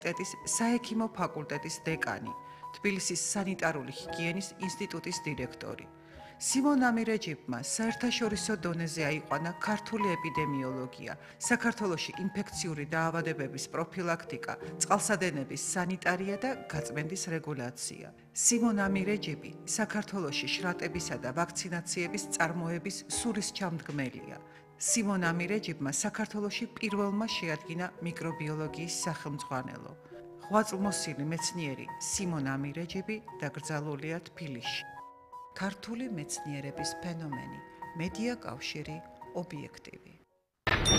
უნივერსიტეტის საექიმო ფაკულტეტის დეკანი, თბილისის სანიტარული ჰიგიენის ინსტიტუტის დირექტორი. სიმონ ამირეჯიბმა საერთაშორისო დონეზე აიყვანა ქართული ეპიდემიოლოგია, საქართველოში ინფექციური დაავადებების პროფილაქტიკა, წყალსადენების სანიტარია და გაწმენდის რეგულაცია. სიმონ ამირეჯიბი საქართველოში შრატებისა და ვაქცინაციების წარმოების სურისჩამდგმელია. სიმონ ამირეჯიბმა საქართველოში პირველმა შეადგინა მიკრობიოლოგიის სახელმძღვანელო. ღვაწლმოსილი მეცნიერი სიმონ ამირეჯიბი დაკრძალულია თბილისში. ქართული მეცნიერების ფენომენი, მედია კავშირი, ობიექტივი.